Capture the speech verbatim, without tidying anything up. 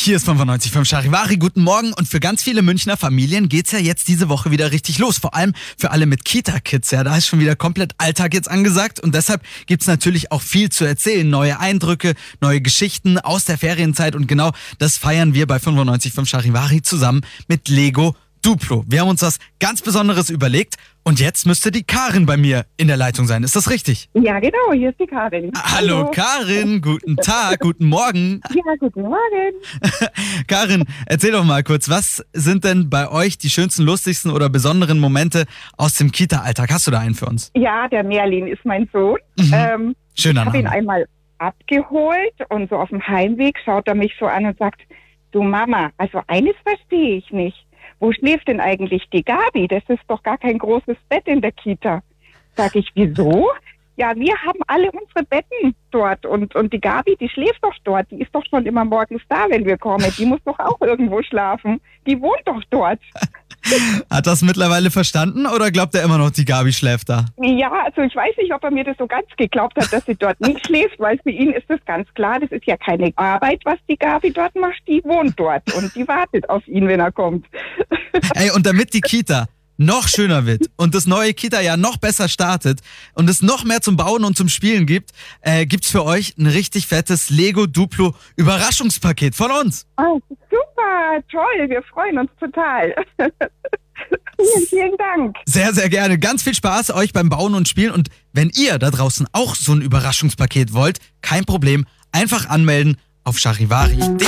Hier ist fünfundneunzig Komma fünf Charivari, guten Morgen. Und für ganz viele Münchner Familien geht's ja jetzt diese Woche wieder richtig los. Vor allem für alle mit Kita-Kids. Ja, da ist schon wieder komplett Alltag jetzt angesagt. Und deshalb gibt's natürlich auch viel zu erzählen. Neue Eindrücke, neue Geschichten aus der Ferienzeit. Und genau das feiern wir bei fünfundneunzig Komma fünf Charivari zusammen mit Lego Duplo. Wir haben uns was ganz Besonderes überlegt. Und jetzt müsste die Karin bei mir in der Leitung sein. Ist das richtig? Ja, genau, hier ist die Karin. Hallo, Hallo. Karin, guten Tag, guten Morgen. Ja, guten Morgen. Karin, erzähl doch mal kurz, was sind denn bei euch die schönsten, lustigsten oder besonderen Momente aus dem Kita-Alltag? Hast du da einen für uns? Ja, der Merlin ist mein Sohn. Mhm. Ähm, Schöner ich habe ihn Name. einmal abgeholt und so auf dem Heimweg schaut er mich so an und sagt, du Mama, also eines verstehe ich nicht. Wo schläft denn eigentlich die Gabi? Das ist doch gar kein großes Bett in der Kita. Sag ich, wieso? Ja, wir haben alle unsere Betten dort und, und die Gabi, die schläft doch dort. Die ist doch schon immer morgens da, wenn wir kommen. Die muss doch auch irgendwo schlafen. Die wohnt doch dort. Hat das mittlerweile verstanden oder glaubt er immer noch, die Gabi schläft da? Ja, also ich weiß nicht, ob er mir das so ganz geglaubt hat, dass sie dort nicht schläft, weil für ihn ist das ganz klar, das ist ja keine Arbeit, was die Gabi dort macht, die wohnt dort und die wartet auf ihn, wenn er kommt. Ey, und damit die Kita noch schöner wird und das neue Kita-Jahr noch besser startet und es noch mehr zum Bauen und zum Spielen gibt, äh, gibt's für euch ein richtig fettes Lego Duplo Überraschungspaket von uns. Oh, super, toll, wir freuen uns total. Vielen, vielen Dank. Sehr, sehr gerne. Ganz viel Spaß euch beim Bauen und Spielen. Und wenn ihr da draußen auch so ein Überraschungspaket wollt, kein Problem, einfach anmelden auf charivari punkt de.